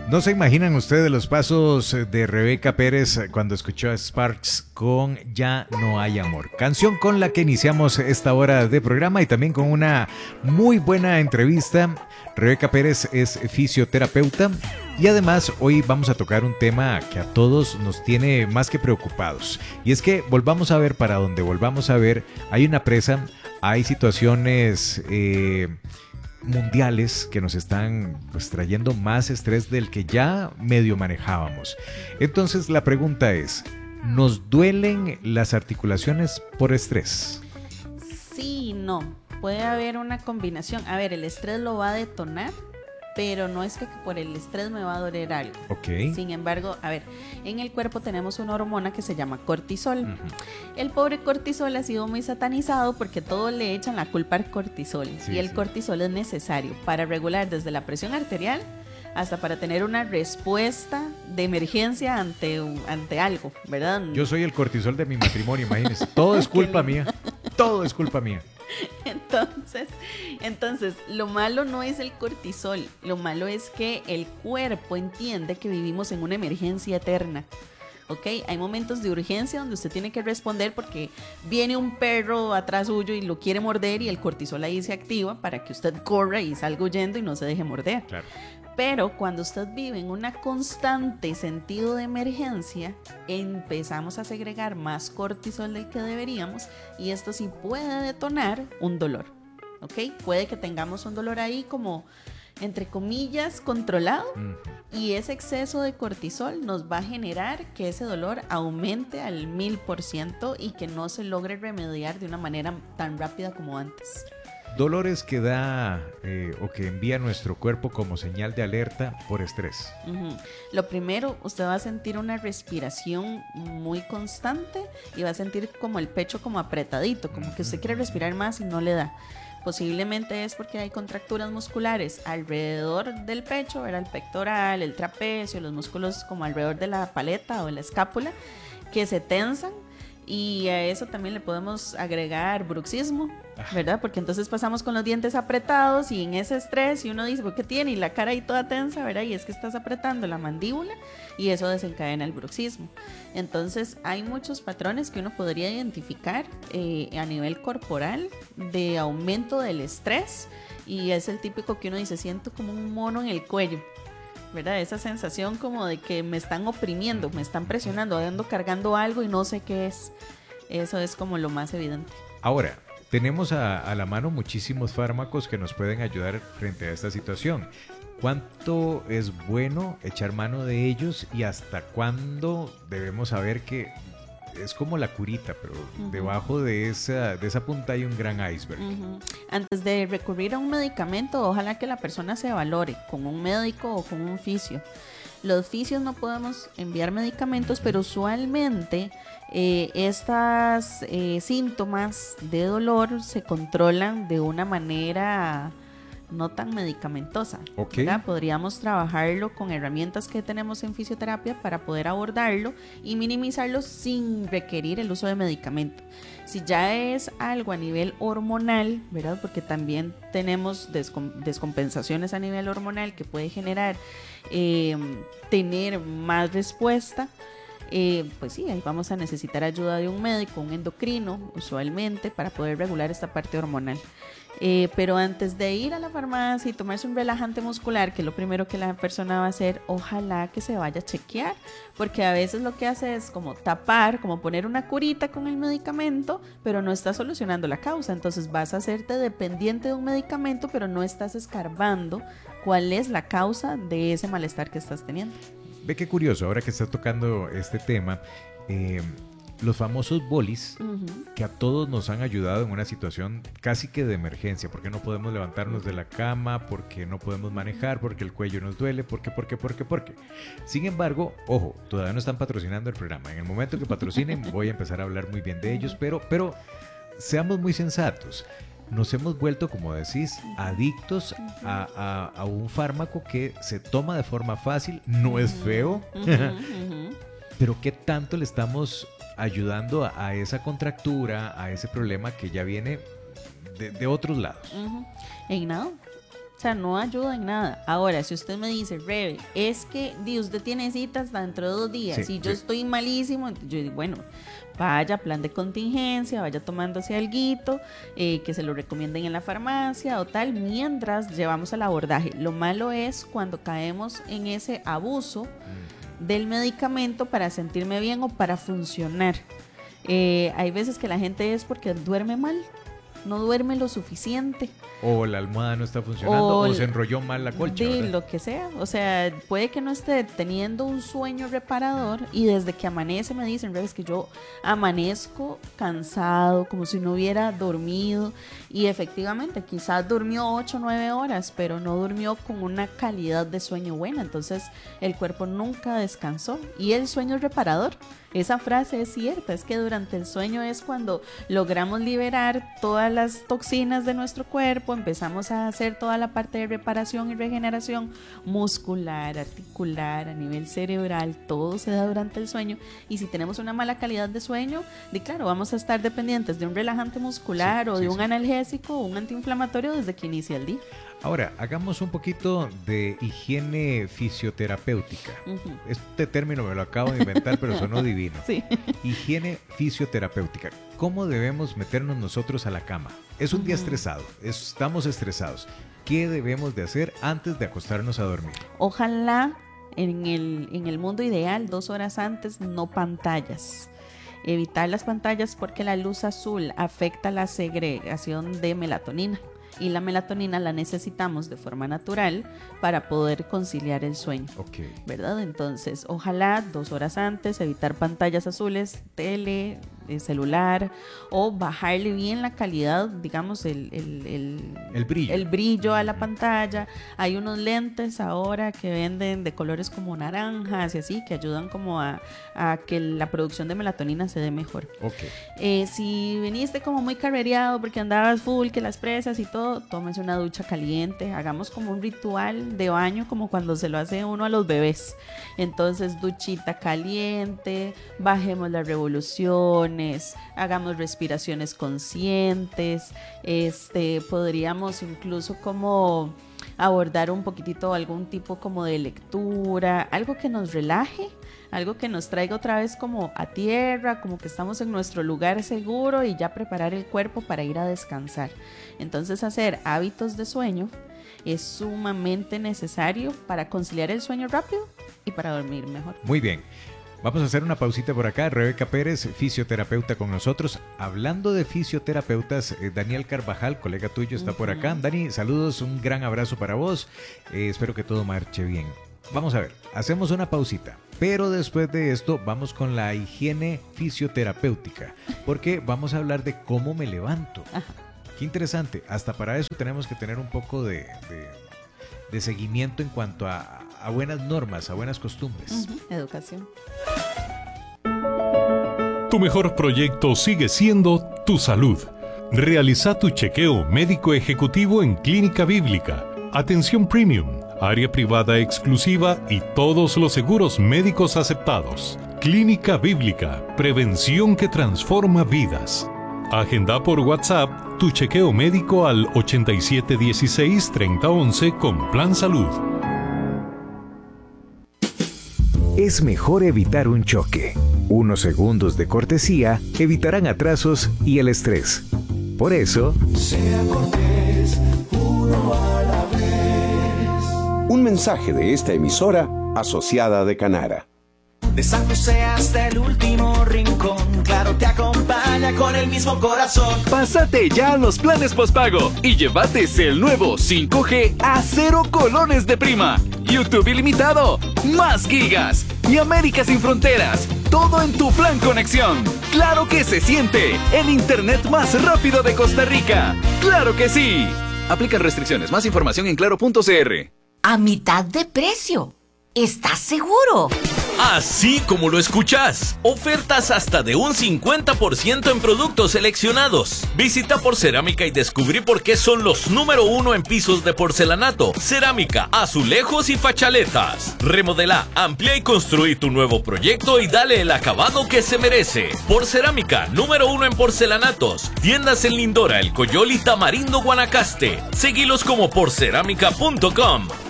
No se imaginan ustedes los pasos de Rebeca Pérez cuando escuchó a Sparks con Ya no hay amor. Canción con la que iniciamos esta hora de programa y también con una muy buena entrevista. Rebeca Pérez es fisioterapeuta y además hoy vamos a tocar un tema que a todos nos tiene más que preocupados. Y es que volvamos a ver para donde volvamos a ver, hay una presa, hay situaciones mundiales que nos están pues trayendo más estrés del que ya medio manejábamos. Entonces la pregunta es, ¿nos duelen las articulaciones por estrés? Sí, no. Puede haber una combinación. A ver, el estrés lo va a detonar, pero no es que por el estrés me va a doler algo. Ok. Sin embargo, a ver, en el cuerpo tenemos una hormona que se llama cortisol. El pobre cortisol ha sido muy satanizado porque todo le echan la culpa al cortisol. Sí, y el sí. cortisol es necesario para regular desde la presión arterial hasta para tener una respuesta de emergencia ante algo, ¿verdad? Yo soy el cortisol de mi matrimonio, imagínense. Todo es culpa mía. Todo es culpa mía. Entonces, lo malo no es el cortisol, lo malo es que el cuerpo entiende que vivimos en una emergencia eterna. ¿Ok? Hay momentos de urgencia donde usted tiene que responder porque viene un perro atrás suyo y lo quiere morder y el cortisol ahí se activa para que usted corra y salga huyendo y no se deje morder. Claro. Pero cuando usted vive en una constante sentido de emergencia, empezamos a segregar más cortisol del que deberíamos y esto sí puede detonar un dolor, ¿ok? Puede que tengamos un dolor ahí como, entre comillas, controlado y ese exceso de cortisol nos va a generar que ese dolor aumente al 1000% y que no se logre remediar de una manera tan rápida como antes. Dolores que da o que envía nuestro cuerpo como señal de alerta por estrés. Lo primero, usted va a sentir una respiración muy constante y va a sentir como el pecho como apretadito, como que usted quiere respirar más y no le da. Posiblemente es porque hay contracturas musculares alrededor del pecho, era el pectoral, el trapecio, los músculos como alrededor de la paleta o de la escápula que se tensan. Y a eso también le podemos agregar bruxismo, ¿verdad? Porque entonces pasamos con los dientes apretados y en ese estrés y uno dice, ¿por qué tiene? Y la cara ahí toda tensa, ¿verdad? Y es que estás apretando la mandíbula y eso desencadena el bruxismo. Entonces hay muchos patrones que uno podría identificar a nivel corporal de aumento del estrés y es el típico que uno dice, siento como un mono en el cuello, ¿verdad? Esa sensación como de que me están oprimiendo, me están presionando, ando cargando algo y no sé qué es. Eso es como lo más evidente. Ahora, tenemos a la mano muchísimos fármacos que nos pueden ayudar frente a esta situación. ¿Cuánto es bueno echar mano de ellos y hasta cuándo debemos saber que es como la curita, pero debajo de esa punta hay un gran iceberg? Antes de recurrir a un medicamento, ojalá que la persona se valore con un médico o con un fisio. Los fisios no podemos enviar medicamentos, pero usualmente estas síntomas de dolor se controlan de una manera no tan medicamentosa, ¿verdad? Podríamos trabajarlo con herramientas que tenemos en fisioterapia para poder abordarlo y minimizarlo sin requerir el uso de medicamento. Si ya es algo a nivel hormonal, ¿verdad? Porque también tenemos descompensaciones a nivel hormonal que puede generar tener más respuesta. Pues sí, ahí vamos a necesitar ayuda de un médico, un endocrino, usualmente, para poder regular esta parte hormonal. Pero antes de ir a la farmacia y tomarse un relajante muscular, que es lo primero que la persona va a hacer, ojalá que se vaya a chequear, porque a veces lo que hace es como tapar, como poner una curita con el medicamento, pero no está solucionando la causa. Entonces vas a hacerte dependiente de un medicamento, pero no estás escarbando cuál es la causa de ese malestar que estás teniendo. Ve qué curioso, ahora que estás tocando este tema, los famosos bolis que a todos nos han ayudado en una situación casi que de emergencia, porque no podemos levantarnos de la cama, porque no podemos manejar, porque el cuello nos duele, porque. Sin embargo, ojo, todavía no están patrocinando el programa. En el momento que patrocinen voy a empezar a hablar muy bien de ellos, pero seamos muy sensatos. Nos hemos vuelto, como decís, adictos a un fármaco que se toma de forma fácil, no es feo, pero ¿qué tanto le estamos ayudando a esa contractura, a ese problema que ya viene de otros lados? En nada. O sea, no ayuda en nada. Ahora, si usted me dice, Rebe, es que usted tiene citas dentro de 2 días y yo estoy malísimo, yo digo, bueno, vaya, plan de contingencia, vaya tomándose alguito, que se lo recomienden en la farmacia o tal, mientras llevamos el abordaje. Lo malo es cuando caemos en ese abuso del medicamento para sentirme bien o para funcionar. Hay veces que la gente es porque duerme mal, no duerme lo suficiente. O la almohada no está funcionando, o se enrolló mal la colcha. Lo que sea, o sea, puede que no esté teniendo un sueño reparador y desde que amanece me dicen, es que yo amanezco cansado, como si no hubiera dormido, y efectivamente quizás durmió 8 o 9 horas, pero no durmió con una calidad de sueño buena, entonces el cuerpo nunca descansó. Y el sueño es reparador. Esa frase es cierta, es que durante el sueño es cuando logramos liberar todas las toxinas de nuestro cuerpo, empezamos a hacer toda la parte de reparación y regeneración muscular, articular, a nivel cerebral, todo se da durante el sueño. Y si tenemos una mala calidad de sueño, claro, vamos a estar dependientes de un relajante muscular o de un analgésico o un antiinflamatorio desde que inicia el día. Ahora, hagamos un poquito de higiene fisioterapéutica. Este término me lo acabo de inventar, pero sonó divino. Sí. Higiene fisioterapéutica. ¿Cómo debemos meternos nosotros a la cama? Es un día estresado, estamos estresados. ¿Qué debemos de hacer antes de acostarnos a dormir? Ojalá en el mundo ideal, 2 horas antes, no pantallas. Evitar las pantallas porque la luz azul afecta la segregación de melatonina. Y la melatonina la necesitamos de forma natural para poder conciliar el sueño. Okay. ¿Verdad? Entonces, ojalá 2 horas antes, evitar pantallas azules, tele, celular, o bajarle bien la calidad, digamos, el brillo a la pantalla. Hay unos lentes ahora que venden de colores como naranjas y así, que ayudan como a que la producción de melatonina se dé mejor. Okay. Si viniste como muy carrereado porque andabas full, que las presas y todo, tómese una ducha caliente, hagamos como un ritual de baño como cuando se lo hace uno a los bebés. Entonces, duchita caliente, bajemos las revoluciones, hagamos respiraciones conscientes, podríamos incluso como abordar un poquitito algún tipo como de lectura, algo que nos relaje, algo que nos traiga otra vez como a tierra, como que estamos en nuestro lugar seguro y ya preparar el cuerpo para ir a descansar. Entonces, hacer hábitos de sueño es sumamente necesario para conciliar el sueño rápido y para dormir mejor. Muy bien. Vamos a hacer una pausita por acá. Rebeca Pérez, fisioterapeuta con nosotros. Hablando de fisioterapeutas, Daniel Carvajal, colega tuyo, está por acá. Dani, saludos, un gran abrazo para vos. Espero que todo marche bien. Vamos a ver, hacemos una pausita, pero después de esto vamos con la higiene fisioterapéutica, porque vamos a hablar de cómo me levanto. Ajá. Qué interesante, hasta para eso tenemos que tener un poco de seguimiento en cuanto a buenas normas, a buenas costumbres. Educación. Tu mejor proyecto sigue siendo tu salud. Realiza tu chequeo médico ejecutivo en Clínica Bíblica. Atención premium, área privada exclusiva y todos los seguros médicos aceptados. Clínica Bíblica, prevención que transforma vidas. Agenda por WhatsApp tu chequeo médico al 8716-3011 con Plan Salud. Es mejor evitar un choque. Unos segundos de cortesía evitarán atrasos y el estrés. Por eso, sea cortés, uno a la vez. Un mensaje de esta emisora asociada de Canara. De San José hasta el último rincón, Claro te acompaña con el mismo corazón. Pásate ya a los planes postpago y llévate el nuevo 5G a 0 colones de prima. YouTube ilimitado, más gigas y América sin fronteras. Todo en tu plan conexión. ¡Claro que se siente! El internet más rápido de Costa Rica. ¡Claro que sí! Aplican restricciones. Más información en claro.cr. A mitad de precio. ¿Estás seguro? Así como lo escuchas. Ofertas hasta de un 50% en productos seleccionados. Visita Porcerámica y descubrí por qué son los número 1 en pisos de porcelanato, cerámica, azulejos y fachaletas. Remodela, amplía y construí tu nuevo proyecto y dale el acabado que se merece. Porcerámica, número 1 en porcelanatos. Tiendas en Lindora, El Coyol y Tamarindo, Guanacaste. Seguilos como porcerámica.com.